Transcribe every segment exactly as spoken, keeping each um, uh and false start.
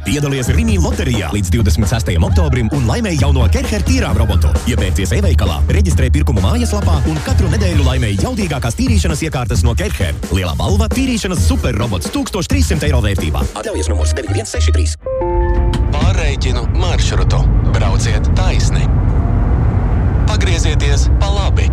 Piedalies Rimi loterijā līdz divdesmit sestajam oktobrim un laimē jauno Kerher tīrām robotu. Iepērcies e-veikalā, reģistrē pirkumu mājaslapā un katru nedēļu laimē jaudīgākās tīrīšanas iekārtas no Kerher. Lielā balva tīrīšanas superrobots tūkstoš trīssimt eiro vērtībā. Atļaujas numurs deviņi viens seši trīs. Pārreikinu maršrutu. Brauciet taisni. Pagriezieties pa labi.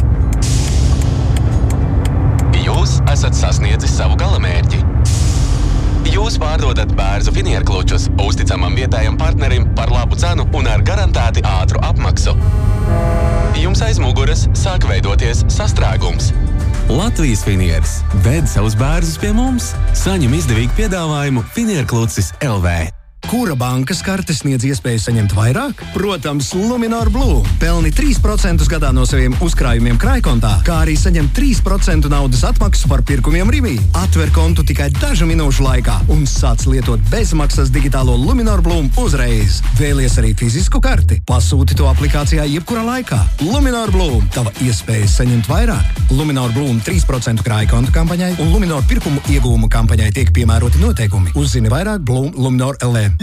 Jūs esat sasniedzis savu galamērķi. Jūs pārdodat bērzu finierklučus uzticamam vietējam partnerim par labu cenu un ar garantēti ātru apmaksu. Jums aiz muguras sāk veidoties sastrēgums. Latvijas finieris ved savus bērzus pie mums. Saņem izdevīgu piedāvājumu Finierklucis L V. Kura bankas karte sniedz iespēju saņemt vairāk? Protams, Luminor Blue. Pelni trīs procentus gadā no saviem uzkrājumiem krājkontā, kā arī saņem trīs procentus naudas atmaksu par pirkumiem Rimi. Atver kontu tikai dažu minūšu laikā un sāc lietot bezmaksas digitālo Luminor Blue uzreiz. Vēlies arī fizisku karti? Pasūti to aplikācijā jebkurā laikā. Luminor Blue. Tava iespēja saņemt vairāk. Luminor Blue trīs procentu krājkontu kampaņai un Luminor pirkumu iegūmu kampaņai tiek piemēroti noteikumi. Uzzini vairāk Blue Luminor L V.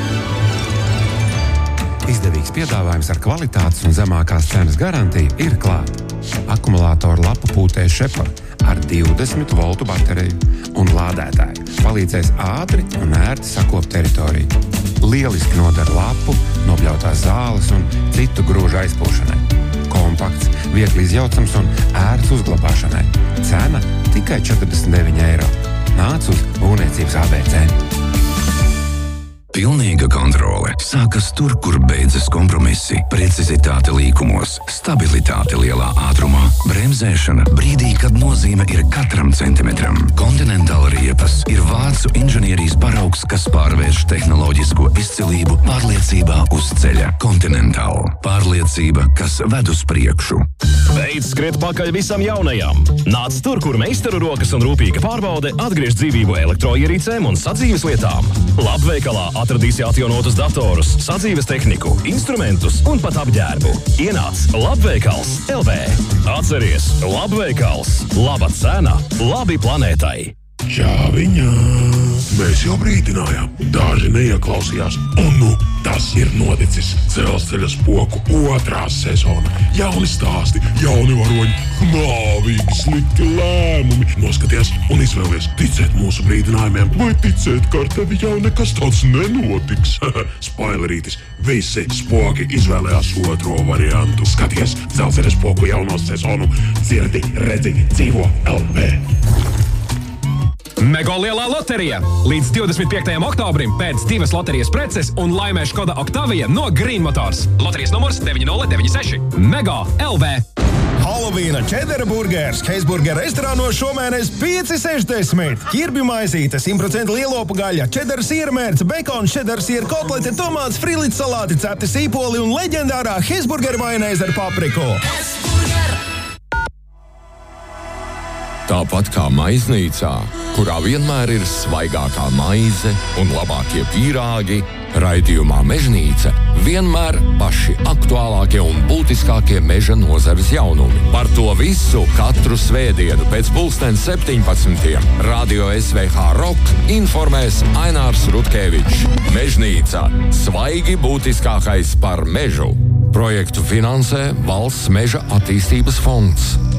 Izdevīgs piedāvājums ar kvalitātes un zemākās cenas garantiju ir klāt. Akumulātoru lapu pūtē Šepar ar divdesmit voltu bateriju un lādētāju palīdzēs ātri un ērti sakopt teritoriju. Lieliski noder lapu, nobļautās zāles un citu grūžu aizpūšanai. Kompakts, viegli izjaucams un ērts uzglabāšanai. Cena tikai četrdesmit deviņi eiro. Nāc uz būvniecības A B C. Pilnīga kontrole sākas tur, kur beidzas kompromisi, precizitāte līkumos, stabilitāte lielā ātrumā, bremzēšana brīdī, kad nozīme ir katram centimetram. Continental riepas ir vācu inženierijas paraugs, kas pārvērš tehnoloģisko izcilību pārliecībā uz ceļa. Continental. Pārliecība, kas ved uz priekšu. Beidz skriet pakaļ visam jaunajam. Nāc tur, kur meistaru rokas un rūpīga pārbaude atgriež dzīvību elektroierīcēm un sadzīves lietām. Labveikalā atradīsi atjaunotus datorus, sadzīves tehniku, instrumentus un pat apģērbu. Ienāc Labveikals L V. Atceries, Labveikals. Laba cena, labi planētai. Čāviņā! Mēs jau brīdinājām. Daži neieklausījās. Un nu, tas ir noticis. Dzelzceļa spoku otrā sezona. Jauni stāsti, jauni varoņi, nāvīgi, slikti lēmumi. Noskaties un izvēlies ticēt mūsu brīdinājumiem vai ticēt, ka ar tevi jau nekas tāds nenotiks. Spoilerītis, visi spoki izvēlējās otro variantu. Skaties Dzelzceļa spoku jauno sezonu. Dzirdi, redzi, dzīvo L V. Mego lielā loterija! Līdz divdesmit piektajam oktobrim pēc divas loterijas preces un laimē Škoda Octavia no Green Motors. Loterijas numurs deviņi nulle deviņi seši. Mego L V. Halovīna čedara burgers Heisburger restorānos šomēnes pieci sešdesmit. Ķirbju maizīte, simt procentu lielopu gaļa, čedara siera mērce, bekons, čedara siera kotlete, tomāts, frīlīts salāti, cepti sīpoli un leģendārā Heisburger majonēze ar papriku. Tāpat kā maiznīcā, kurā vienmēr ir svaigākā maize un labākie pīrāgi, raidījumā Mežnīca vienmēr paši aktuālākie un būtiskākie meža nozares jaunumi. Par to visu katru svētdienu pēc pulksten septiņpadsmitiem Radio S V H Rock informēs Ainārs Rutkevičs. Mežnīca – svaigi būtiskākais par mežu. Projektu finansē Valsts meža attīstības fonds.